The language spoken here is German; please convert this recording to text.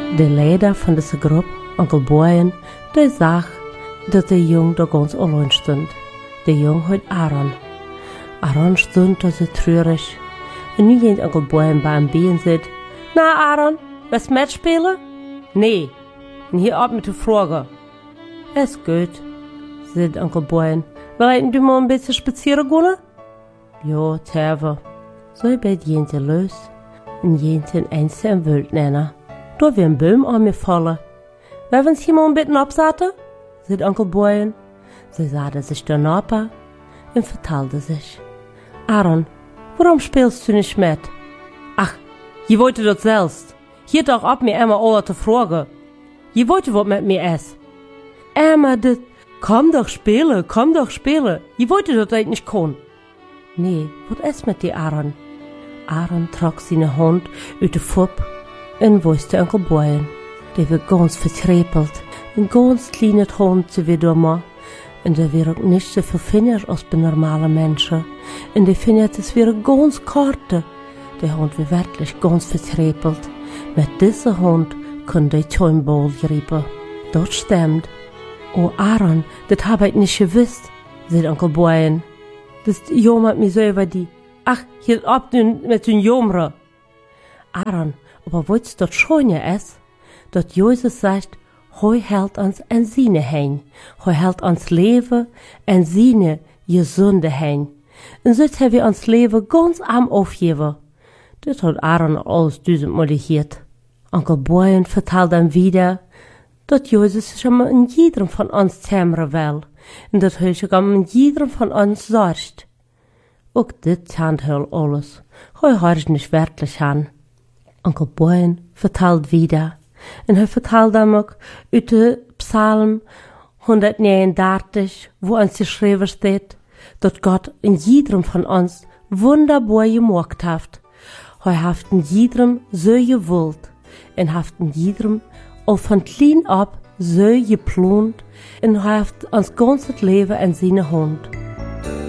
De leider van deze groep, onkel Boyen, die zag dat de jong daar ganz allein stond. De jong heet Aaron. Aaron stond da so treurig. En nu ging onkel Boyen bij hem bij en zei, na Aaron, willst Match spelen? Nee. En hier ab mit de Frage. Is gut, zei onkel Boyen. Will du mal ein bisschen spazieren gehen? Ja, terve. So bet jente los. En jente eins in Wild nennen. Da wie ein Baum angefallen. Wer uns hier mal ein bisschen absatte? Sagt onkel Boyen. Sie satte sich der Napa und verteilte sich. Aaron, warum spielst du nicht mit? Ach, je wollte das selbst. Hier doch ab mir immer alle zu fragen. Je wollte was mit mir essen. Immer das, komm doch spielen. Je wollte das eigentlich nicht können. Nee, was ist mit dir, Aaron? Aaron trug seine Hand uit de Fupp und wusste onkel Boyen. Der wird ganz vertrepelt. Ein ganz kleiner Hund zu wie dummer. Und der wird auch nicht so viel feiner als bei normalen Menschen. Und der findet es wieder ganz kort. Der Hund wird wirklich ganz vertrepelt. Mit diesem Hund kann der Tuinball greifen. Das stimmt. Oh Aaron, das hab ich nicht gewusst, sagt onkel Boyen. Das jammert mich so über die. Ach, hier ab mit den Jammer. Aaron, aber was das Schöne ist, dass Jesus sagt, Hij hält uns an seine Hand. Hij hält uns Leben an seine gesunde Hand. Und so haben wir uns Leben ganz am aufgeben. Das hat Aaron alles 1000-mal gehört. Onkel Boyen vertelt dann wieder, dass Jesus sich in jedem von uns zämmern will. Und dass er sich in jedem von uns sorgt. Auch das tat alles. Hij hört nicht wirklich an. Onkel Boyen vertelt wieder. En hij vertelt dan ook uit de Psalm 139, wo uns geschrieben steht, dass Gott in jedem von uns wunderbar gemacht hat. Er hat in jedem so gewollt und hat in jedem auch von klein ab so geplant und er hat uns ganzes Leben in seine Hand.